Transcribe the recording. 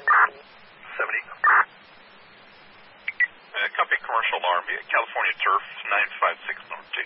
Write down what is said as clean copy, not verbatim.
70. Copy commercial alarm, California Turf, 956 North T.